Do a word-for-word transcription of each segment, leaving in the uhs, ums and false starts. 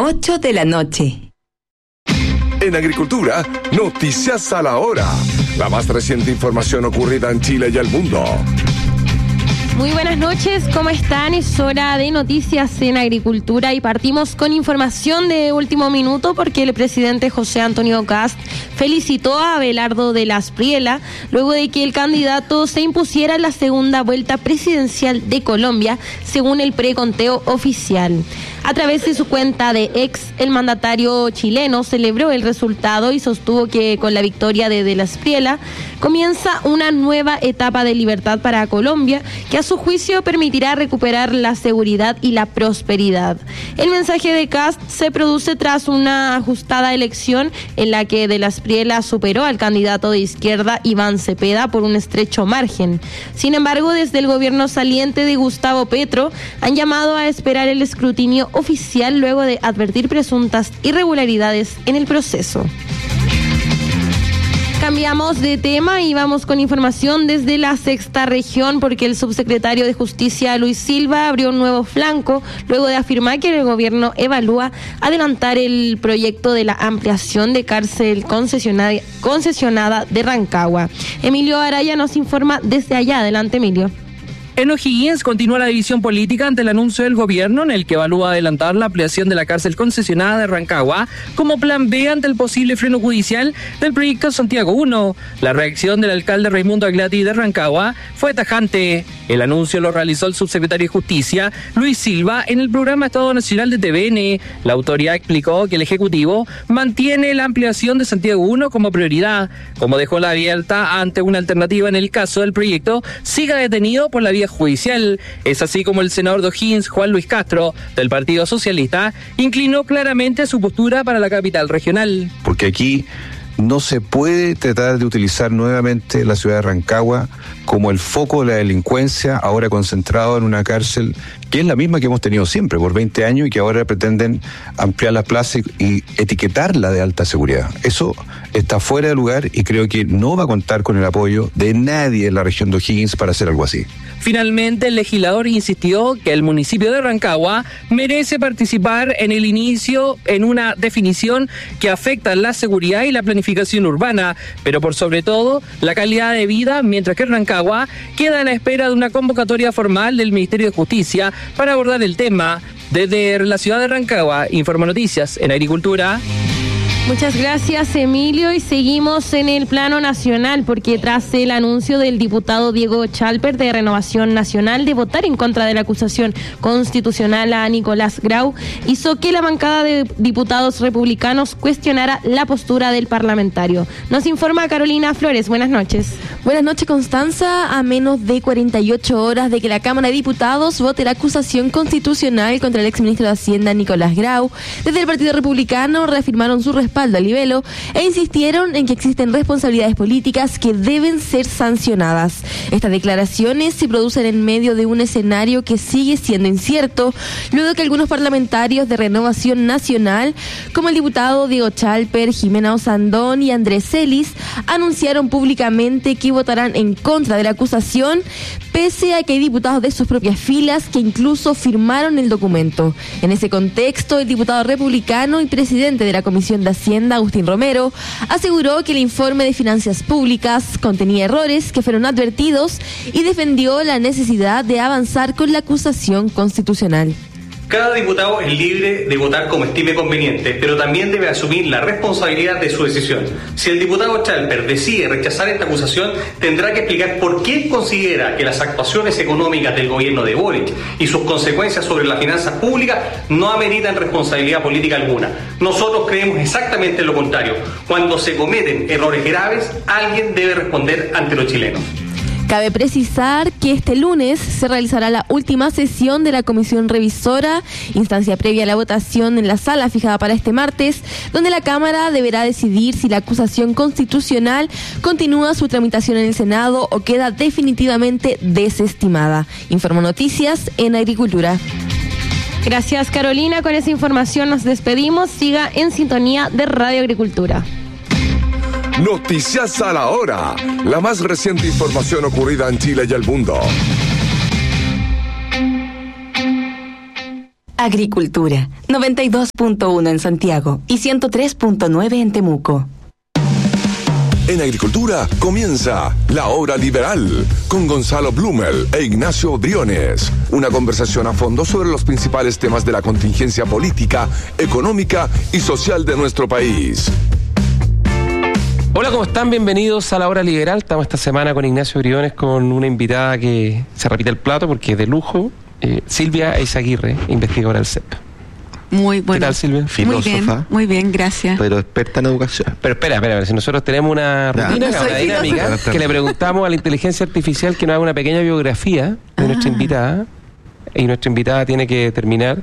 ocho de la noche. En Agricultura, noticias a la hora. La más reciente información ocurrida en Chile y el mundo. Muy buenas noches, ¿cómo están? Es hora de noticias en Agricultura y partimos con información de último minuto porque el presidente José Antonio Kast felicitó a Abelardo de las Priela luego de que el candidato se impusiera en la segunda vuelta presidencial de Colombia, según el preconteo oficial. A través de su cuenta de ex, el mandatario chileno celebró el resultado y sostuvo que con la victoria de De las Priela comienza una nueva etapa de libertad para Colombia que a su juicio permitirá recuperar la seguridad y la prosperidad. El mensaje de Kast se produce tras una ajustada elección en la que De las Priela superó al candidato de izquierda Iván Cepeda por un estrecho margen. Sin embargo, desde el gobierno saliente de Gustavo Petro han llamado a esperar el escrutinio oficial luego de advertir presuntas irregularidades en el proceso. Cambiamos de tema y vamos con información desde la sexta región porque el subsecretario de Justicia Luis Silva abrió un nuevo flanco luego de afirmar que el gobierno evalúa adelantar el proyecto de la ampliación de cárcel concesionada, concesionada de Rancagua. Emilio Araya nos informa desde allá. Adelante, Emilio. En O'Higgins continúa la división política ante el anuncio del gobierno en el que evalúa adelantar la ampliación de la cárcel concesionada de Rancagua como plan B ante el posible freno judicial del proyecto Santiago uno. La reacción del alcalde Raimundo Aglati de Rancagua fue tajante. El anuncio lo realizó el subsecretario de Justicia, Luis Silva, en el programa Estado Nacional de T V N. La autoridad explicó que el Ejecutivo mantiene la ampliación de Santiago uno como prioridad, como dejó la abierta ante una alternativa en el caso del proyecto siga detenido por la vía judicial. Es así como el senador de O'Higgins, Juan Luis Castro, del Partido Socialista, inclinó claramente su postura para la capital regional. Porque aquí no se puede tratar de utilizar nuevamente la ciudad de Rancagua como el foco de la delincuencia, ahora concentrado en una cárcel que es la misma que hemos tenido siempre por veinte años y que ahora pretenden ampliar la plaza y etiquetarla de alta seguridad. Eso está fuera de lugar y creo que no va a contar con el apoyo de nadie en la región de O'Higgins para hacer algo así. Finalmente, el legislador insistió que el municipio de Rancagua merece participar en el inicio en una definición que afecta la seguridad y la planificación urbana, pero por sobre todo la calidad de vida, mientras que Rancagua queda a la espera de una convocatoria formal del Ministerio de Justicia para abordar el tema. Desde la ciudad de Rancagua, Informa Noticias en Agricultura. Muchas gracias, Emilio, y seguimos en el plano nacional porque tras el anuncio del diputado Diego Chalper de Renovación Nacional de votar en contra de la acusación constitucional a Nicolás Grau, hizo que la bancada de diputados republicanos cuestionara la postura del parlamentario. Nos informa Carolina Flores. Buenas noches. Buenas noches, Constanza. A menos de cuarenta y ocho horas de que la Cámara de Diputados vote la acusación constitucional contra el exministro de Hacienda Nicolás Grau, desde el Partido Republicano reafirmaron su respaldo respaldo al libelo e insistieron en que existen responsabilidades políticas que deben ser sancionadas. Estas declaraciones se producen en medio de un escenario que sigue siendo incierto, luego que algunos parlamentarios de Renovación Nacional, como el diputado Diego Chalper, Jimena Osandón y Andrés Celis, anunciaron públicamente que votarán en contra de la acusación, pese a que hay diputados de sus propias filas que incluso firmaron el documento. En ese contexto, el diputado republicano y presidente de la Comisión de Hacienda, Agustín Romero, aseguró que el informe de finanzas públicas contenía errores que fueron advertidos y defendió la necesidad de avanzar con la acusación constitucional. Cada diputado es libre de votar como estime conveniente, pero también debe asumir la responsabilidad de su decisión. Si el diputado Chalper decide rechazar esta acusación, tendrá que explicar por qué considera que las actuaciones económicas del gobierno de Boric y sus consecuencias sobre las finanzas públicas no ameritan responsabilidad política alguna. Nosotros creemos exactamente lo contrario. Cuando se cometen errores graves, alguien debe responder ante los chilenos. Cabe precisar que este lunes se realizará la última sesión de la Comisión Revisora, instancia previa a la votación en la sala fijada para este martes, donde la Cámara deberá decidir si la acusación constitucional continúa su tramitación en el Senado o queda definitivamente desestimada. Informo Noticias en Agricultura. Gracias, Carolina. Con esa información nos despedimos. Siga en sintonía de Radio Agricultura. Noticias a la hora. La más reciente información ocurrida en Chile y el mundo. Agricultura, noventa y dos punto uno en Santiago y ciento tres punto nueve en Temuco. En Agricultura comienza La Hora Liberal con Gonzalo Blumel e Ignacio Briones. Una conversación a fondo sobre los principales temas de la contingencia política, económica y social de nuestro país. Hola, ¿cómo están? Bienvenidos a La Hora Liberal. Estamos esta semana con Ignacio Briones con una invitada que se repite el plato porque es de lujo. Eh, Silvia Eizaguirre, investigadora del C E P. Muy bueno. ¿Qué tal, Silvia? Filósofa. Muy bien, muy bien, gracias. Pero experta en educación. Pero espera, espera, espera. Si nosotros tenemos una rutina, no una dinámica, filósofa. que le preguntamos a la inteligencia artificial que nos haga una pequeña biografía de ah. nuestra invitada, y nuestra invitada tiene que determinar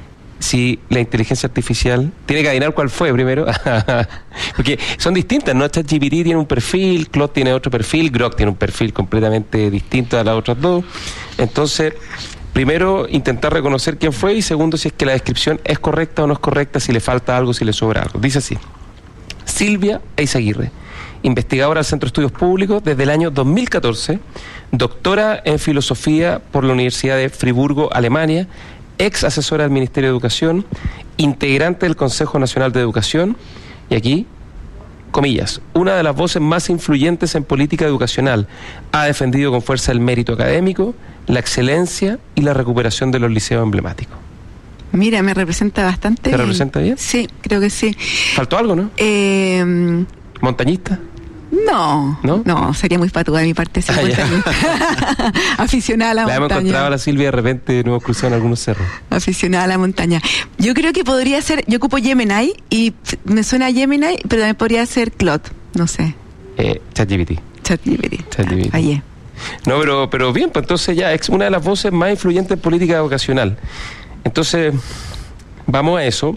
si la inteligencia artificial tiene que adivinar cuál fue primero, porque son distintas, ¿no? ChatGPT tiene un perfil, Claude tiene otro perfil, Grok tiene un perfil completamente distinto a las otras dos. Entonces, primero, intentar reconocer quién fue, y segundo, si es que la descripción es correcta o no es correcta, si le falta algo, si le sobra algo. Dice así: Silvia Eizaguirre, investigadora del Centro de Estudios Públicos desde el año dos mil catorce, doctora en filosofía por la Universidad de Friburgo, Alemania, ex asesora del Ministerio de Educación, integrante del Consejo Nacional de Educación, y aquí, comillas, una de las voces más influyentes en política educacional. Ha defendido con fuerza el mérito académico, la excelencia y la recuperación de los liceos emblemáticos. Mira, me representa bastante ¿Te bien. representa bien? Sí, creo que sí. ¿Faltó algo, no? Eh, ¿Montañista? no, no, no, sería muy patuda de mi parte ser Ah, montañista. Aficionada a la, la hemos montaña. encontrado a la Silvia de repente de nuevo cruzado en algunos cerros. Aficionada a la montaña. Yo creo que podría ser, yo ocupo Gemini y me suena a Gemini, pero también podría ser Claude, no sé. Eh, ChatGPT. ChatGPT. ChatGPT. Fallé. No, pero, pero bien, pues entonces ya es una de las voces más influyentes en política educacional. Entonces, vamos a eso.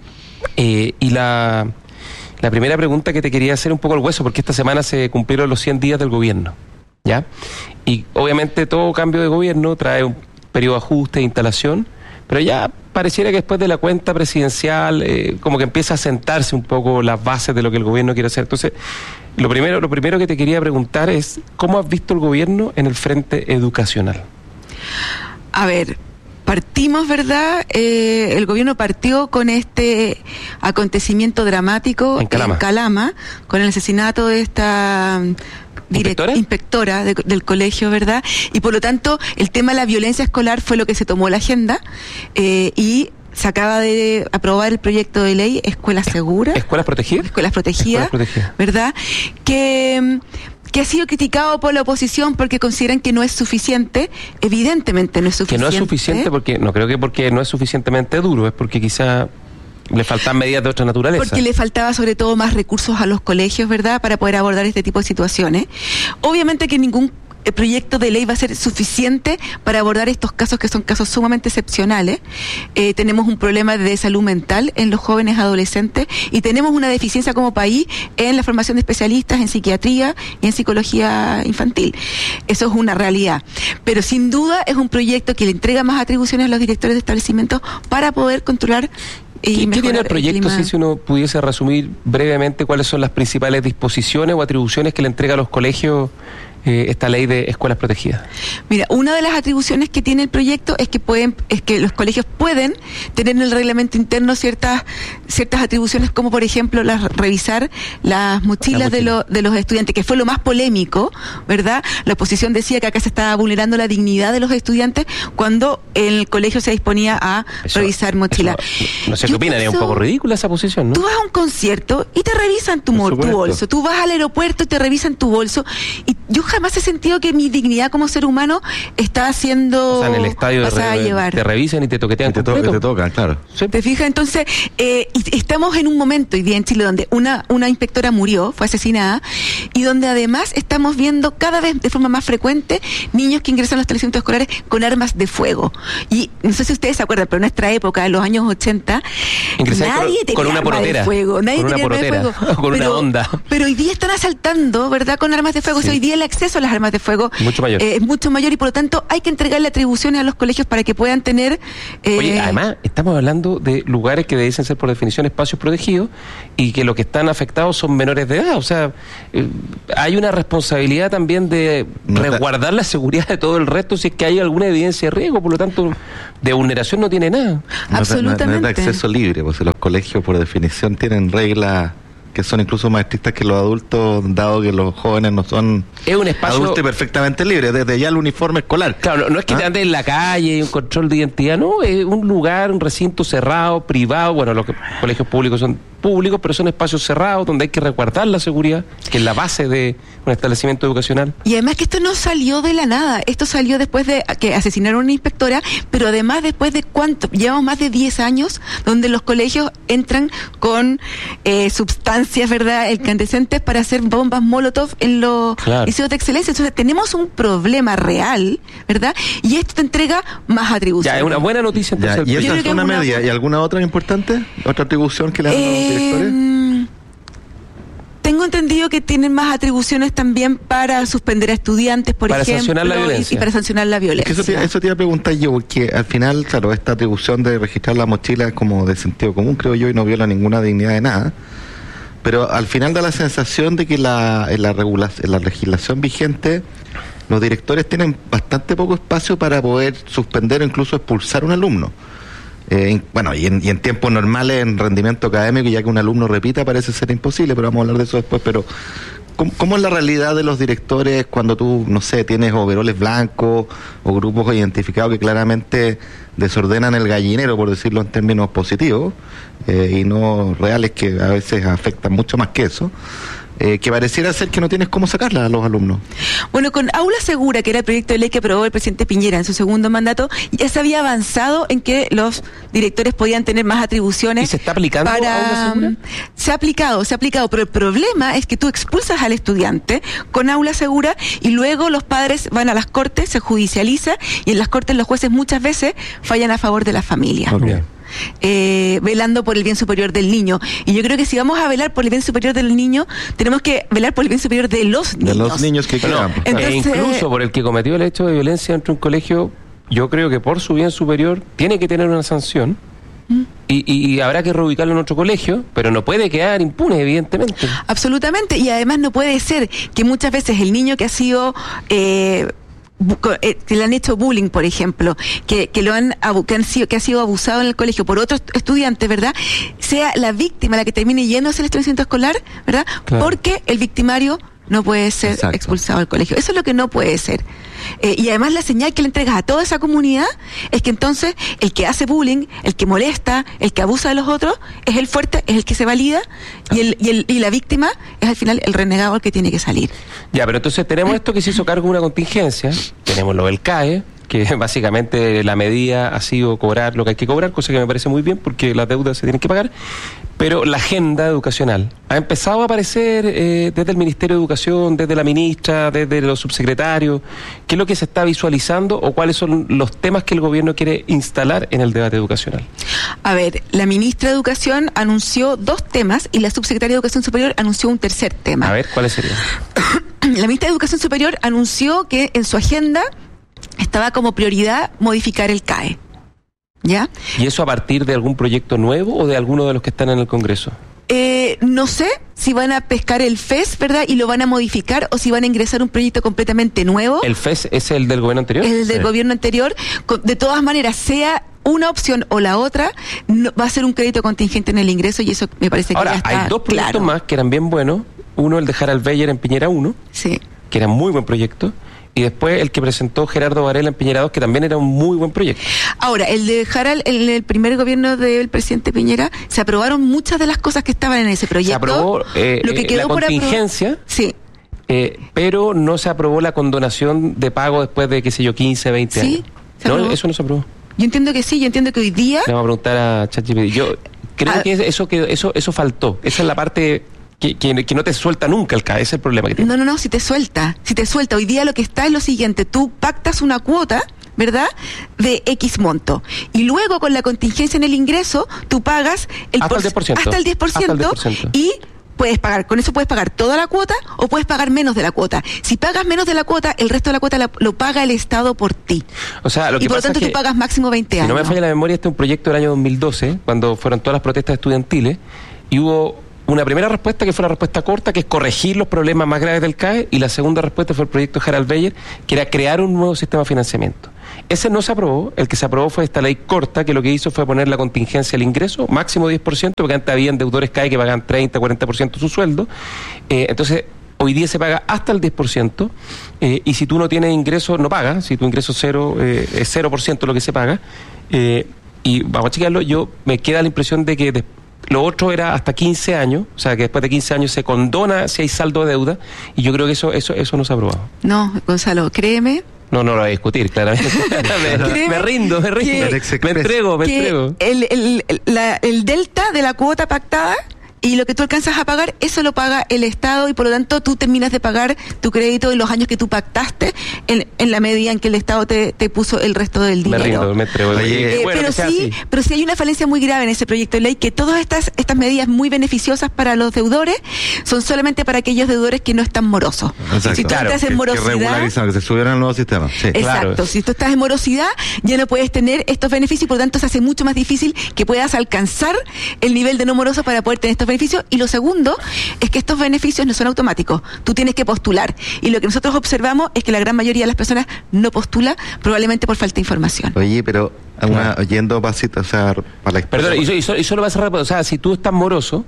Eh, y la, la primera pregunta que te quería hacer un poco el hueso, porque esta semana se cumplieron los cien días del gobierno, ¿ya? Y obviamente todo cambio de gobierno trae un periodo de ajuste, de instalación, pero ya pareciera que después de la cuenta presidencial, eh, como que empieza a sentarse un poco las bases de lo que el gobierno quiere hacer. Entonces, lo primero, lo primero que te quería preguntar es, ¿cómo has visto el gobierno en el frente educacional? A ver, partimos, ¿verdad? Eh, el gobierno partió con este acontecimiento dramático en Calama, en Calama con el asesinato de esta ¿Inspectora? Direct, inspectora de, del colegio, ¿verdad? Y por lo tanto, el tema de la violencia escolar fue lo que se tomó la agenda, eh, y se acaba de aprobar el proyecto de ley Escuelas Seguras. ¿Escuelas protegidas? Escuelas protegidas, Escuelas protegidas. ¿verdad? Que... que ha sido criticado por la oposición porque consideran que no es suficiente. Evidentemente no es suficiente. Que no es suficiente porque, no creo que porque no es suficientemente duro, es porque quizá le faltan medidas de otra naturaleza. Porque le faltaba sobre todo más recursos a los colegios, ¿verdad?, para poder abordar este tipo de situaciones. Obviamente que ningún el proyecto de ley va a ser suficiente para abordar estos casos que son casos sumamente excepcionales. Eh, tenemos un problema de salud mental en los jóvenes adolescentes y tenemos una deficiencia como país en la formación de especialistas en psiquiatría y en psicología infantil. Eso es una realidad. Pero sin duda es un proyecto que le entrega más atribuciones a los directores de establecimientos para poder controlar. ¿Qué, ¿Qué tiene el proyecto, el si, si uno pudiese resumir brevemente cuáles son las principales disposiciones o atribuciones que le entrega a los colegios eh, esta ley de escuelas protegidas? Mira, una de las atribuciones que tiene el proyecto es que pueden, es que los colegios pueden tener en el reglamento interno ciertas ciertas atribuciones, como por ejemplo las revisar las mochilas la mochila. de, lo, de los estudiantes, que fue lo más polémico, ¿verdad? La oposición decía que acá se estaba vulnerando la dignidad de los estudiantes cuando el colegio se disponía a eso, revisar mochilas. No sé qué opinan, es un poco ridícula esa posición, ¿no? Tú vas a un concierto y te revisan tu, tu bolso, tú vas al aeropuerto y te revisan tu bolso, y yo jamás he sentido que mi dignidad como ser humano está siendo, o sea, en el estadio pasada de re, a llevar. Te revisan y te toquetean. Y te, to te tocan, claro. Sí. ¿Te fijas? Entonces, eh, y estamos en un momento hoy día en Chile donde una, una inspectora murió, fue asesinada, y donde además estamos viendo cada vez de forma más frecuente niños que ingresan a los establecimientos escolares con armas de fuego. Y no sé si ustedes se acuerdan, pero en nuestra época, en los años ochenta, nadie con, tenía con una arma porotera, de fuego, nadie con tenía una arma de porotera, fuego. con pero, una onda. Pero hoy día están asaltando, ¿verdad?, con armas de fuego. Sí. O sea, hoy día el acceso acceso a las armas de fuego mucho mayor. Eh, es mucho mayor y por lo tanto hay que entregarle atribuciones a los colegios para que puedan tener... Eh, Oye, además, estamos hablando de lugares que deben ser por definición espacios protegidos y que los que están afectados son menores de edad. O sea, eh, hay una responsabilidad también de No, resguardar la seguridad de todo el resto si es que hay alguna evidencia de riesgo. Por lo tanto, de vulneración no tiene nada. No, absolutamente. No, no es de acceso libre, pues los colegios por definición tienen reglas que son incluso más estrictas que los adultos, dado que los jóvenes no son Es un espacio... adultos y perfectamente libres, desde ya el uniforme escolar. Claro, no, no es que ¿Ah? te andes en la calle y un control de identidad, no, es un lugar, un recinto cerrado, privado, bueno, los que, colegios públicos son públicos, pero son espacios cerrados donde hay que resguardar la seguridad, que es la base de un establecimiento educacional. Y además que esto no salió de la nada, esto salió después de que asesinaron a una inspectora, pero además después de cuánto, llevamos más de diez años donde los colegios entran con eh, sustancias, ¿verdad?, incandescentes para hacer bombas Molotov en los Claro. liceos de excelencia. Entonces tenemos un problema real, ¿verdad? Y esto te entrega más atribuciones. Ya, es una buena noticia Ya, entonces. ¿y Yo esa creo es que una es una media? bu- ¿Y alguna otra importante? ¿Otra atribución que le dan a los directores? Eh, tengo entendido que tienen más atribuciones también para suspender a estudiantes, por Para ejemplo, sancionar la y- violencia. Y, para sancionar la Es que violencia. eso, te, eso te iba a preguntar yo, porque al final, claro, esta atribución de registrar la mochila es como de sentido común, creo yo, y no viola ninguna dignidad de nada. Pero al final da la sensación de que la, en, la regula, en la legislación vigente los directores tienen bastante poco espacio para poder suspender o incluso expulsar a un alumno. Eh, en- bueno, y en, y en tiempos normales, en rendimiento académico, ya que un alumno repita, parece ser imposible, pero vamos a hablar de eso después. Pero, ¿cómo, cómo es la realidad de los directores cuando tú, no sé, tienes overoles blancos o grupos identificados que claramente desordenan el gallinero, por decirlo en términos positivos, eh, y no reales, que a veces afectan mucho más que eso? Eh, que pareciera ser que no tienes cómo sacarla a los alumnos. Bueno, con Aula Segura, que era el proyecto de ley que aprobó el presidente Piñera en su segundo mandato, ya se había avanzado en que los directores podían tener más atribuciones. ¿Y se está aplicando Aula Segura? Se ha aplicado, se ha aplicado, pero el problema es que tú expulsas al estudiante con Aula Segura y luego los padres van a las cortes, se judicializa y en las cortes los jueces muchas veces fallan a favor de la familia. Okay. Eh, velando por el bien superior del niño. Y yo creo que si vamos a velar por el bien superior del niño, tenemos que velar por el bien superior de los niños. De los niños que quedan. pues, Entonces- e incluso por el que cometió el hecho de violencia dentro de un colegio, yo creo que por su bien superior tiene que tener una sanción. Y, y, y habrá que reubicarlo en otro colegio, pero no puede quedar impune, evidentemente. Absolutamente, y además no puede ser que muchas veces el niño que ha sido... Eh, bu- co- eh, que le han hecho bullying, por ejemplo, que, que lo han abu- que han sido que ha sido abusado en el colegio por otros estudiantes, ¿verdad? Sea la víctima la que termine yéndose al establecimiento escolar, ¿verdad? Claro. Porque el victimario no puede ser Exacto. expulsado del colegio. Eso es lo que no puede ser. Eh, y además la señal que le entregas a toda esa comunidad es que entonces el que hace bullying, el que molesta, el que abusa de los otros, es el fuerte, es el que se valida, y, el, y, el, y la víctima es al final el renegado el que tiene que salir. Ya, pero entonces tenemos esto que se hizo cargo de una contingencia, tenemos lo del C A E, que básicamente la medida ha sido cobrar lo que hay que cobrar, cosa que me parece muy bien porque las deudas se tienen que pagar, pero la agenda educacional ha empezado a aparecer eh, desde el Ministerio de Educación, desde la ministra, desde los subsecretarios. ¿Qué es lo que se está visualizando o cuáles son los temas que el gobierno quiere instalar en el debate educacional? A ver, la ministra de Educación anunció dos temas y la subsecretaria de Educación Superior anunció un tercer tema. A ver, ¿cuáles serían? La ministra de Educación Superior anunció que en su agenda estaba como prioridad modificar el C A E. ¿Ya? ¿Y eso a partir de algún proyecto nuevo o de alguno de los que están en el Congreso? Eh, no sé si van a pescar el F E S, ¿verdad? Y lo van a modificar o si van a ingresar un proyecto completamente nuevo. ¿El F E S es el del gobierno anterior? El del Sí. gobierno anterior. Con- De todas maneras, sea una opción o la otra, no- va a ser un crédito contingente en el ingreso y eso me parece que Ahora, ya está hay dos proyectos claro. más que eran bien buenos. Uno, el de Harald Beyer en Piñera uno, Sí. que era muy buen proyecto. Y después el que presentó Gerardo Varela en Piñera dos, que también era un muy buen proyecto. Ahora, el de Harald, en el primer gobierno del presidente Piñera, se aprobaron muchas de las cosas que estaban en ese proyecto. Se aprobó eh, Lo que eh, quedó la por apro- contingencia, Sí. eh, pero no se aprobó la condonación de pago después de, qué sé yo, quince, veinte Sí, años. se No, aprobó. eso no se aprobó. Yo entiendo que sí, yo entiendo que hoy día... Le vamos a preguntar a ChatGPT. Yo creo Ah. que eso, que eso eso faltó. Esa es la parte que, que, que no te suelta nunca el C A E. Ese es el problema que tiene. No, no, no, si te suelta, si te suelta. Hoy día lo que está es lo siguiente, tú pactas una cuota, ¿verdad?, de X monto. Y luego con la contingencia en el ingreso, tú pagas el Hasta el por- diez por ciento. hasta el diez por ciento Hasta el diez por ciento. y puedes pagar, con eso puedes pagar toda la cuota o puedes pagar menos de la cuota. Si pagas menos de la cuota, el resto de la cuota la, lo paga el Estado por ti. O sea, lo que y por lo pasa tanto es que, tú pagas máximo veinte años. Si no me falla la memoria, este es un proyecto del año dos mil doce, cuando fueron todas las protestas estudiantiles, y hubo una primera respuesta que fue la respuesta corta, que es corregir los problemas más graves del C A E, y la segunda respuesta fue el proyecto Harald Beyer, que era crear un nuevo sistema de financiamiento. Ese no se aprobó, el que se aprobó fue esta ley corta, que lo que hizo fue poner la contingencia al ingreso, máximo diez por ciento, porque antes había deudores C A E que pagaban treinta, cuarenta por ciento de su sueldo. Eh, entonces, hoy día se paga hasta el diez por ciento, eh, y si tú no tienes ingreso, no pagas. Si tu ingreso cero, eh, es cero por ciento lo que se paga. Eh, y vamos a chequearlo, yo me queda la impresión de que de, lo otro era hasta quince años, o sea que después de quince años se condona si hay saldo de deuda, y yo creo que eso eso eso no se ha aprobado. No, Gonzalo, créeme. No, no lo voy a discutir, claramente. me, me rindo, me rindo. Me entrego, me entrego. El, el, la, el delta de la cuota pactada y lo que tú alcanzas a pagar, eso lo paga el Estado, y por lo tanto tú terminas de pagar tu crédito en los años que tú pactaste en, en la medida en que el Estado te, te puso el resto del dinero. Me rindo, me entrego. Eh, bueno, pero sí, pero sí hay una falencia muy grave en ese proyecto de ley, que todas estas estas medidas muy beneficiosas para los deudores son solamente para aquellos deudores que no están morosos. Exacto. Si tú Claro, estás en que, morosidad, que regularizan, que se subieran al nuevo sistema. Sí. Exacto, claro. Si tú estás en morosidad, ya no puedes tener estos beneficios, y por lo tanto se hace mucho más difícil que puedas alcanzar el nivel de no moroso para poder tener estos beneficios. Y lo segundo es que estos beneficios no son automáticos, tú tienes que postular, y lo que nosotros observamos es que la gran mayoría de las personas no postula, probablemente por falta de información. Oye, pero una, yendo pasito, o sea, para la Perdón, y, y, y solo va a cerrar, o sea, si tú estás moroso,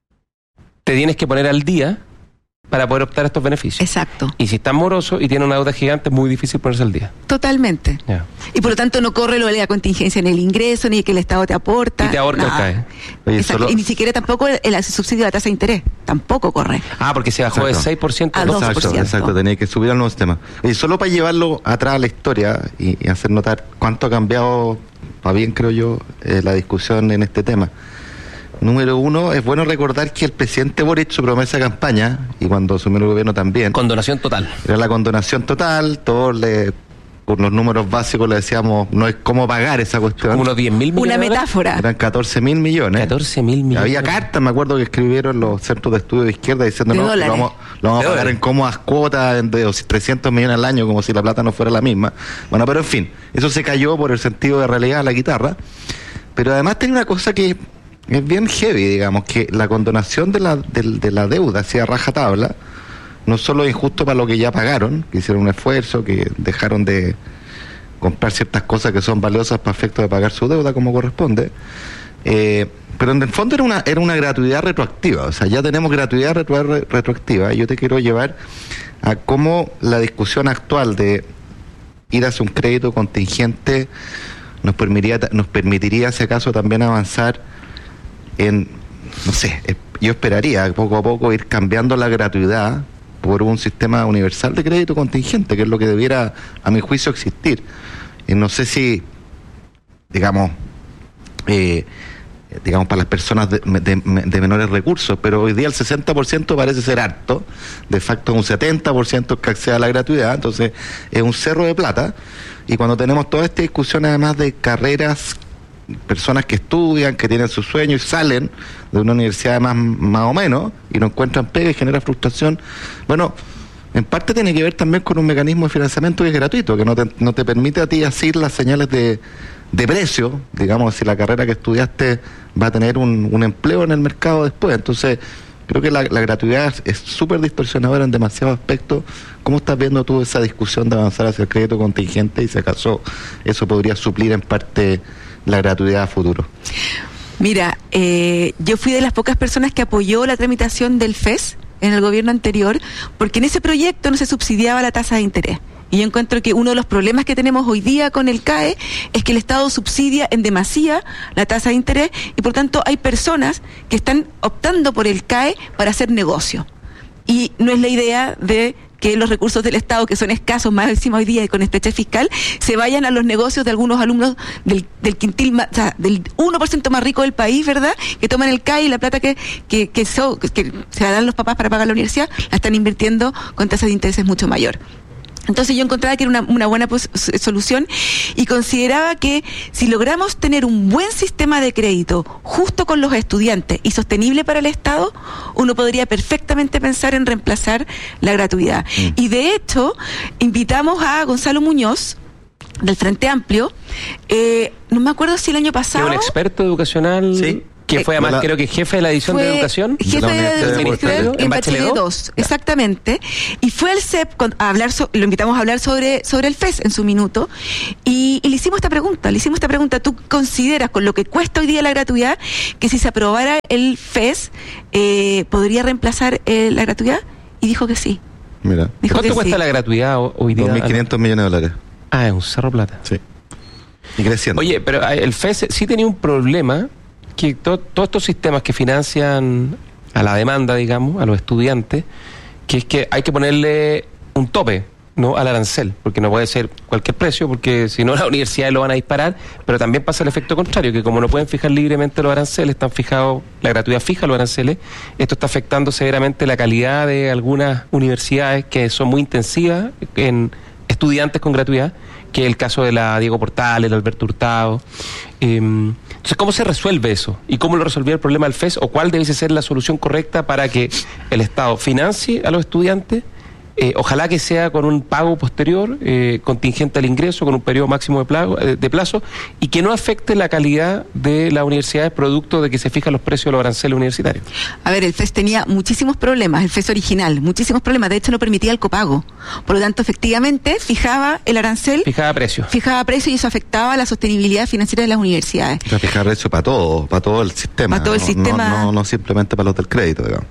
te tienes que poner al día para poder optar a estos beneficios. Exacto. Y si estás moroso y tienes una deuda gigante, es muy difícil ponerse al día. Totalmente. Yeah. Y por lo tanto no corre lo de la contingencia en el ingreso, ni que el Estado te aporta. Y te ahorca el C A E. Oye, solo... Y ni siquiera tampoco el, el subsidio de la tasa de interés, tampoco corre. Ah, porque se bajó exacto. de seis por ciento a dos por ciento. Exacto, exacto, tenía que subir al nuevo sistema. Y solo para llevarlo atrás a la historia y, y hacer notar cuánto ha cambiado, para bien creo yo, eh, la discusión en este tema. Número uno, es bueno recordar que el presidente Boric, su promesa de campaña, y cuando asumió el gobierno también... Condonación total. Era la condonación total, todos le... Con los números básicos le decíamos, no es cómo pagar esa cuestión. Unos diez mil millones. Una metáfora. Eran catorce mil millones. catorce mil millones. Había cartas, me acuerdo, que escribieron los centros de estudio de izquierda diciendo, de no, dólares. lo vamos, lo vamos a pagar en cómodas cuotas de trescientos millones al año, como si la plata no fuera la misma. Bueno, pero en fin, eso se cayó por el sentido de realidad de la guitarra. Pero además tiene una cosa que es bien heavy, digamos, que la condonación de la, de, de la deuda hacia rajatabla no solo es injusto para lo que ya pagaron, que hicieron un esfuerzo, que dejaron de comprar ciertas cosas que son valiosas para efecto de pagar su deuda como corresponde, eh, pero en el fondo era una era una gratuidad retroactiva. O sea, ya tenemos gratuidad retro, retroactiva, y yo te quiero llevar a cómo la discusión actual de ir hacia un crédito contingente nos permitiría, nos permitiría si acaso también avanzar en, no sé, yo esperaría poco a poco ir cambiando la gratuidad por un sistema universal de crédito contingente, que es lo que debiera, a mi juicio, existir. Y no sé si, digamos, eh, digamos para las personas de, de, de menores recursos, pero hoy día el sesenta por ciento parece ser harto, de facto un setenta por ciento que accede a la gratuidad, entonces es un cerro de plata. Y cuando tenemos toda esta discusión además de carreras, personas que estudian, que tienen sus sueños y salen de una universidad más, más o menos y no encuentran pega y genera frustración, bueno, en parte tiene que ver también con un mecanismo de financiamiento que es gratuito, que no te, no te permite a ti asir las señales de, de precio, digamos, si la carrera que estudiaste va a tener un, un empleo en el mercado después. Entonces creo que la, la gratuidad es súper distorsionadora en demasiados aspectos. ¿Cómo estás viendo tú esa discusión de avanzar hacia el crédito contingente, y si acaso eso podría suplir en parte la gratuidad a futuro? Mira, eh, yo fui de las pocas personas que apoyó la tramitación del F E S en el gobierno anterior, porque en ese proyecto no se subsidiaba la tasa de interés. Y yo encuentro que uno de los problemas que tenemos hoy día con el C A E es que el Estado subsidia en demasía la tasa de interés, y por tanto hay personas que están optando por el C A E para hacer negocio. Y no es la idea de que los recursos del Estado, que son escasos más encima hoy día y con estrechez fiscal, se vayan a los negocios de algunos alumnos del, del quintil, más, o sea, del uno por ciento más rico del país, ¿verdad?, que toman el C A E y la plata que que, que, so, que se la dan los papás para pagar la universidad, la están invirtiendo con tasas de intereses mucho mayor. Entonces yo encontraba que era una, una buena pos- solución y consideraba que si logramos tener un buen sistema de crédito justo con los estudiantes y sostenible para el Estado, uno podría perfectamente pensar en reemplazar la gratuidad. Mm. Y de hecho, invitamos a Gonzalo Muñoz, del Frente Amplio, eh, no me acuerdo si el año pasado... un experto educacional... Sí. Que fue además, la, creo que jefe de la edición de educación. Jefe de, de, de, de Ministerio en Bachelet dos, ya. Exactamente. Y fue al C E P a hablar, so, lo invitamos a hablar sobre, sobre el F E S en su minuto. Y, y le hicimos esta pregunta, le hicimos esta pregunta. ¿Tú consideras, con lo que cuesta hoy día la gratuidad, que si se aprobara el F E S, eh, podría reemplazar eh, la gratuidad? Y dijo que sí. Mira. Dijo ¿Cuánto que cuesta sí. la gratuidad hoy día? dos mil quinientos millones de dólares. Ah, es un cerro plata. Sí. Y creciendo. Oye, pero el F E S sí tenía un problema, que to, todos estos sistemas que financian a la demanda, digamos, a los estudiantes, que es que hay que ponerle un tope, ¿no?, al arancel, porque no puede ser cualquier precio, porque si no las universidades lo van a disparar, pero también pasa el efecto contrario, que como no pueden fijar libremente los aranceles, están fijados, la gratuidad fija los aranceles, esto está afectando severamente la calidad de algunas universidades que son muy intensivas en estudiantes con gratuidad, que es el caso de la Diego Portales, el Alberto Hurtado. Eh, entonces, ¿cómo se resuelve eso? ¿Y cómo lo resolvía el problema del F E S? ¿O cuál debe ser la solución correcta para que el Estado financie a los estudiantes? Eh, ojalá que sea con un pago posterior, eh, contingente al ingreso, con un periodo máximo de plazo, eh, de plazo, y que no afecte la calidad de las universidades producto de que se fijan los precios de los aranceles universitarios. A ver, el F E S tenía muchísimos problemas, el F E S original, muchísimos problemas, de hecho no permitía el copago. Por lo tanto, efectivamente, fijaba el arancel, fijaba precio. Fijaba precio y eso afectaba la sostenibilidad financiera de las universidades. O sea, fijar precio para todo, para todo el sistema. Para todo el no, sistema. No, no, no simplemente para los del crédito, digamos.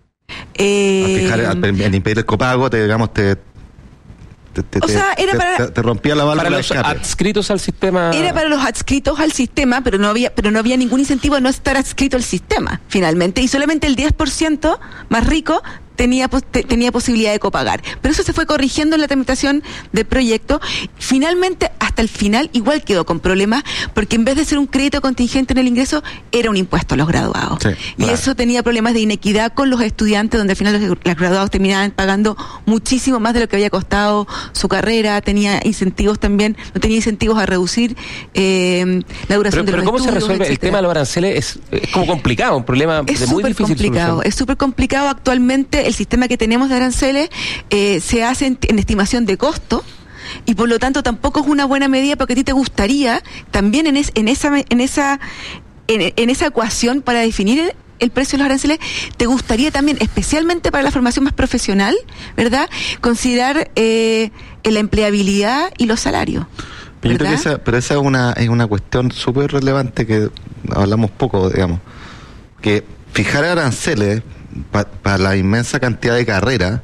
Eh, a fijar, al, al impedir el copago, te, digamos, te, te, te, o sea, era te, para, te, te rompía la válvula para de los escape. adscritos al sistema. Era para los adscritos al sistema, pero no había, pero no había ningún incentivo a no estar adscrito al sistema, finalmente, y solamente el diez por ciento más rico tenía te, tenía posibilidad de copagar. Pero eso se fue corrigiendo en la tramitación del proyecto. Finalmente, hasta el final, igual quedó con problemas, porque en vez de ser un crédito contingente en el ingreso, era un impuesto a los graduados. Sí, y claro. Eso tenía problemas de inequidad con los estudiantes, donde al final los, los graduados terminaban pagando muchísimo más de lo que había costado su carrera, tenía incentivos también, no tenía incentivos a reducir eh, la duración pero, de pero los estudios. ¿Cómo se resuelve etcétera. El tema de los aranceles? Es, es como complicado, un problema es de muy difícil complicado, solución. Es súper complicado actualmente. El sistema que tenemos de aranceles eh, se hace en, en estimación de costo y por lo tanto tampoco es una buena medida, porque a ti te gustaría también en, es, en esa en esa en, en esa ecuación para definir el, el precio de los aranceles, te gustaría también, especialmente para la formación más profesional, ¿verdad?, considerar eh, la empleabilidad y los salarios. Pero yo creo que esa, pero esa es una es una cuestión súper relevante que hablamos poco, digamos, que fijar aranceles para pa la inmensa cantidad de carreras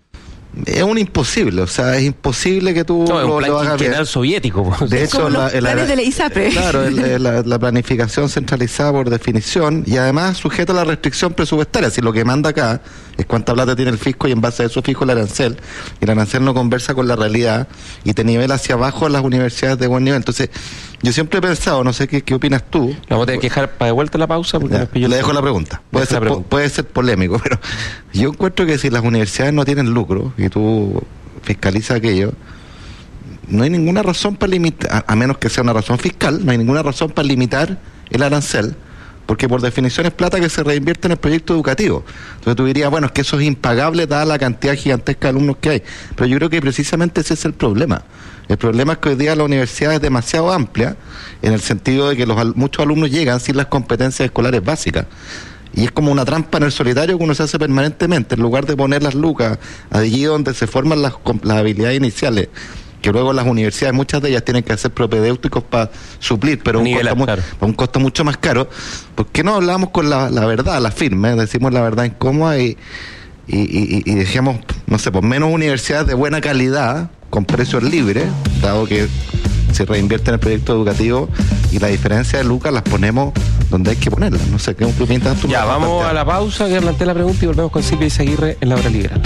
es un imposible, o sea, es imposible que tú no, lo, un plan lo hagas bien. soviético. De hecho, la, los planes de la ISAPRE. Claro, el, la, la planificación centralizada por definición y además sujeta a la restricción presupuestaria. Si lo que manda acá es cuánta plata tiene el fisco y en base a eso fijo el arancel, y el arancel no conversa con la realidad y te nivela hacia abajo en las universidades de buen nivel. Entonces, yo siempre he pensado, no sé qué, qué opinas tú. Vamos a tener que dejar para de vuelta la pausa. Porque Ya, le dejo la pregunta. Puede ser, pregunta. Po, puede ser polémico, pero yo encuentro que si las universidades no tienen lucro y tú fiscalizas aquello, no hay ninguna razón para limitar, a, a menos que sea una razón fiscal, no hay ninguna razón para limitar el arancel, porque por definición es plata que se reinvierte en el proyecto educativo. Entonces tú dirías, bueno, es que eso es impagable dada la cantidad gigantesca de alumnos que hay. Pero yo creo que precisamente ese es el problema. El problema es que hoy día la universidad es demasiado amplia, en el sentido de que los, muchos alumnos llegan sin las competencias escolares básicas. Y es como una trampa en el solitario que uno se hace permanentemente. En lugar de poner las lucas allí donde se forman las, las habilidades iniciales, que luego las universidades, muchas de ellas tienen que hacer propedéuticos para suplir, pero un costo, muy, un costo mucho más caro. ¿Por qué no hablamos con la, la verdad, la firme? Decimos la verdad incómoda y, y, y, y dejemos, no sé, pues menos universidades de buena calidad, con precios libres, dado que se reinvierte en el proyecto educativo y la diferencia de lucas las ponemos donde hay que ponerlas. No sé, ¿qué piensas tú? Ya, vamos a la pausa, que planteé la pregunta y volvemos con Silvia Izaguirre en la hora liberal.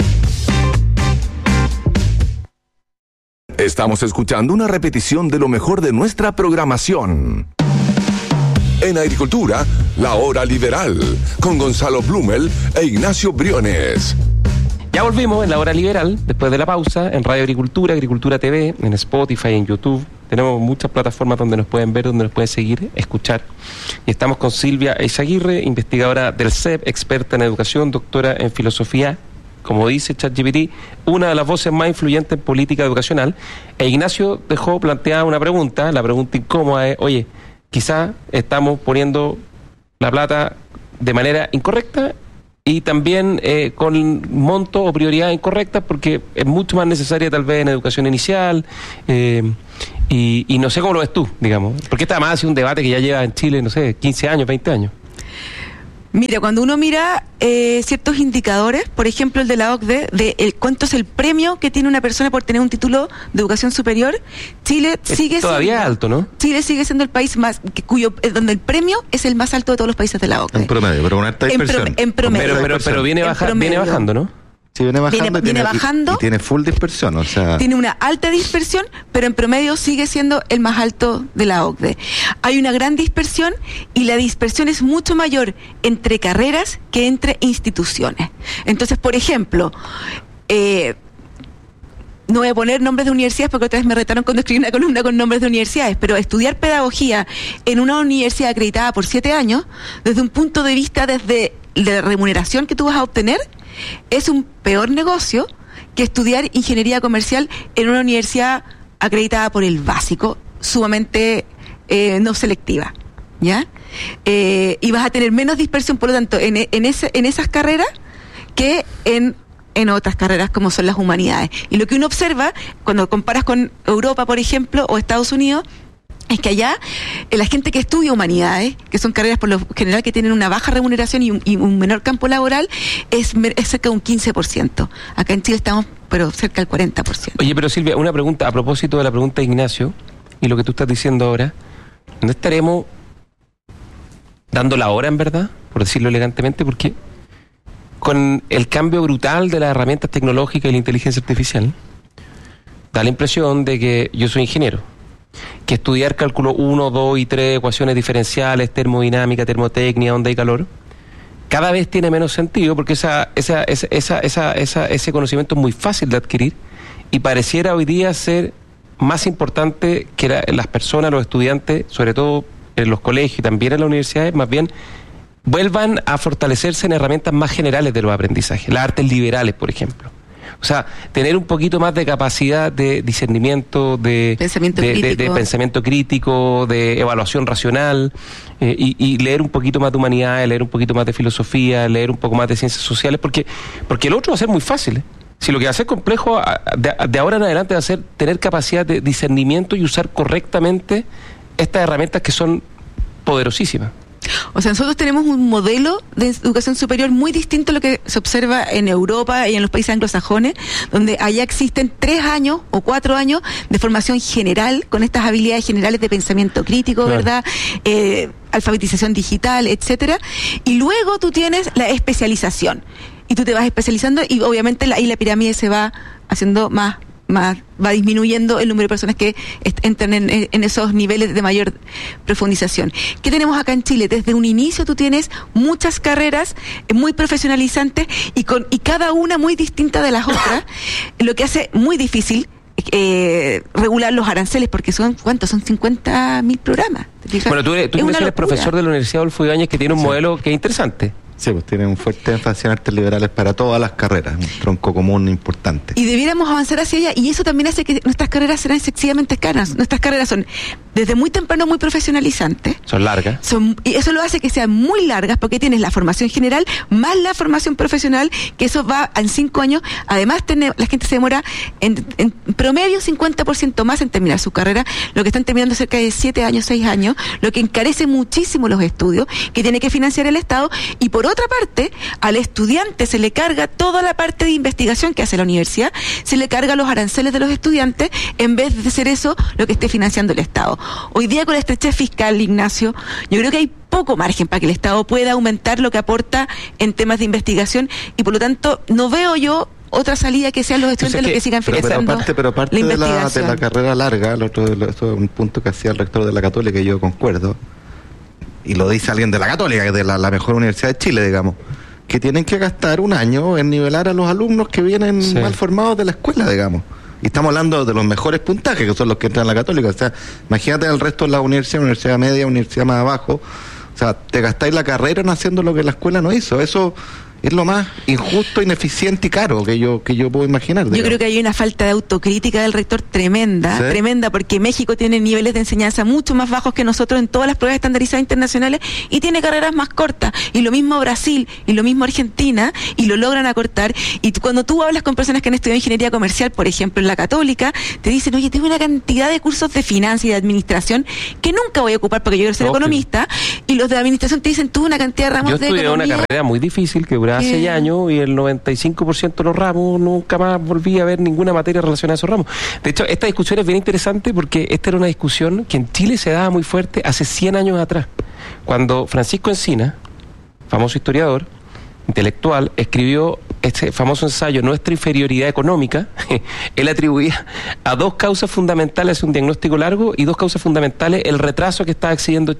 Estamos escuchando una repetición de lo mejor de nuestra programación. En Agricultura, la hora liberal, con Gonzalo Blumel e Ignacio Briones. Ya volvimos en la hora liberal, después de la pausa, en Radio Agricultura, Agricultura T V, en Spotify, en YouTube. Tenemos muchas plataformas donde nos pueden ver, donde nos pueden seguir, escuchar. Y estamos con Silvia Eizaguirre, investigadora del C E P, experta en educación, doctora en filosofía, como dice ChatGPT, una de las voces más influyentes en política educacional. E Ignacio dejó planteada una pregunta, la pregunta incómoda es, oye, quizá estamos poniendo la plata de manera incorrecta y también eh, con monto o prioridad incorrecta, porque es mucho más necesaria tal vez en educación inicial, eh, y, y no sé cómo lo ves tú, digamos, porque esta además ha sido un debate que ya lleva en Chile, no sé, quince años, veinte años. Mira, cuando uno mira eh, ciertos indicadores, por ejemplo el de la O C D E, de el, cuánto es el premio que tiene una persona por tener un título de educación superior, Chile es sigue todavía siendo, alto, ¿no? Chile sigue siendo el país más que, cuyo eh, donde el premio es el más alto de todos los países de la O C D E. En promedio, pero una alta dispersión. En, pro, en promedio. Pero, pero, pero viene, baja, viene bajando, ¿no? Sí, viene bajando, viene, y, tiene, viene bajando y, y tiene full dispersión, o sea... Tiene una alta dispersión, pero en promedio sigue siendo el más alto de la O C D E. Hay una gran dispersión y la dispersión es mucho mayor entre carreras que entre instituciones. Entonces, por ejemplo, eh, no voy a poner nombres de universidades porque otra vez me retaron cuando escribí una columna con nombres de universidades, pero estudiar pedagogía en una universidad acreditada por siete años, desde un punto de vista desde la remuneración que tú vas a obtener, es un peor negocio que estudiar ingeniería comercial en una universidad acreditada por el básico, sumamente eh, no selectiva, ¿ya? Eh, y vas a tener menos dispersión, por lo tanto, en, en, ese, en esas carreras que en, en otras carreras como son las humanidades. Y lo que uno observa, cuando comparas con Europa, por ejemplo, o Estados Unidos, es que allá eh, la gente que estudia humanidades, que son carreras por lo general que tienen una baja remuneración y un, y un menor campo laboral, es, es cerca de un quince por ciento. Acá en Chile estamos, pero cerca del cuarenta por ciento. Oye, pero Silvia, una pregunta a propósito de la pregunta de Ignacio y lo que tú estás diciendo ahora. ¿No estaremos dando la hora, en verdad, por decirlo elegantemente? Porque con el cambio brutal de las herramientas tecnológicas y la inteligencia artificial, da la impresión de que yo soy ingeniero, que estudiar cálculo uno, dos y tres, ecuaciones diferenciales, termodinámica, termotecnia, onda y calor, cada vez tiene menos sentido porque esa, esa, esa, esa, esa, esa, ese conocimiento es muy fácil de adquirir y pareciera hoy día ser más importante que la, las personas, los estudiantes, sobre todo en los colegios y también en las universidades, más bien vuelvan a fortalecerse en herramientas más generales de los aprendizajes, las artes liberales, por ejemplo. O sea, tener un poquito más de capacidad de discernimiento, de pensamiento, de, crítico. De, de pensamiento crítico, de evaluación racional, eh, y, y leer un poquito más de humanidades, leer un poquito más de filosofía, leer un poco más de ciencias sociales, porque porque el otro va a ser muy fácil, ¿eh? Si lo que va a ser complejo de, de ahora en adelante va a ser tener capacidad de discernimiento y usar correctamente estas herramientas que son poderosísimas. O sea, nosotros tenemos un modelo de educación superior muy distinto a lo que se observa en Europa y en los países anglosajones, donde allá existen tres años o cuatro años de formación general, con estas habilidades generales de pensamiento crítico, claro. ¿Verdad? Eh, alfabetización digital, etcétera. Y luego tú tienes la especialización. Y tú te vas especializando y obviamente la, ahí la pirámide se va haciendo más más va disminuyendo el número de personas que est- entran en, en esos niveles de mayor profundización. ¿Qué tenemos acá en Chile? Desde un inicio tú tienes muchas carreras muy profesionalizantes y con y cada una muy distinta de las otras, lo que hace muy difícil eh, regular los aranceles, porque son, ¿cuántos? Son cincuenta mil programas. ¿Te fijas? Bueno, tú eres, tú eres profesor de la Universidad Adolfo Ibáñez, que tiene un sí. modelo que es interesante. Sí, pues tiene un fuerte énfasis en artes liberales para todas las carreras, un tronco común importante. Y debiéramos avanzar hacia allá, y eso también hace que nuestras carreras sean excesivamente caras. Nuestras carreras son desde muy temprano muy profesionalizantes. Son largas. Son, y eso lo hace que sean muy largas, porque tienes la formación general más la formación profesional, que eso va en cinco años. Además, tiene, la gente se demora en, en promedio cincuenta por ciento más en terminar su carrera, lo que están terminando cerca de siete años, seis años, lo que encarece muchísimo los estudios, que tiene que financiar el Estado, y por otra parte, al estudiante se le carga toda la parte de investigación que hace la universidad, se le carga los aranceles de los estudiantes, en vez de ser eso lo que esté financiando el Estado. Hoy día con la estrechez fiscal, Ignacio, yo creo que hay poco margen para que el Estado pueda aumentar lo que aporta en temas de investigación, y por lo tanto no veo yo otra salida que sean los estudiantes los que, que sigan financiando pero aparte, pero aparte la de, la, de la carrera larga, el otro, esto es un punto que hacía el rector de la Católica y yo concuerdo, y lo dice alguien de la Católica, que es de la, la mejor universidad de Chile, digamos, que tienen que gastar un año en nivelar a los alumnos que vienen Sí. mal formados de la escuela, digamos. Y estamos hablando de los mejores puntajes, que son los que entran a la Católica. O sea, imagínate el resto de la universidad, universidad media, universidad más abajo. O sea, te gastáis la carrera en haciendo lo que la escuela no hizo. Eso es lo más injusto, ineficiente y caro que yo que yo puedo imaginar. Yo digamos. creo que hay una falta de autocrítica del rector tremenda, ¿Sí? tremenda, porque México tiene niveles de enseñanza mucho más bajos que nosotros en todas las pruebas estandarizadas internacionales y tiene carreras más cortas. Y lo mismo Brasil, y lo mismo Argentina, y lo logran acortar. Y tú, cuando tú hablas con personas que han estudiado ingeniería comercial, por ejemplo, en la Católica, te dicen, oye, tengo una cantidad de cursos de finanzas y de administración que nunca voy a ocupar porque yo quiero ser Lógico. economista, y los de administración te dicen, tuve una cantidad de ramos Yo de estudié una economía. carrera muy difícil que duraba ¿Qué? seis años y el noventa y cinco por ciento de los ramos nunca más volví a ver ninguna materia relacionada a esos ramos. De hecho, esta discusión es bien interesante porque esta era una discusión que en Chile se daba muy fuerte hace cien años atrás, cuando Francisco Encina, famoso historiador, intelectual, escribió este famoso ensayo Nuestra inferioridad económica. Él atribuía a dos causas fundamentales un diagnóstico largo y dos causas fundamentales el retraso que estaba exhibiendo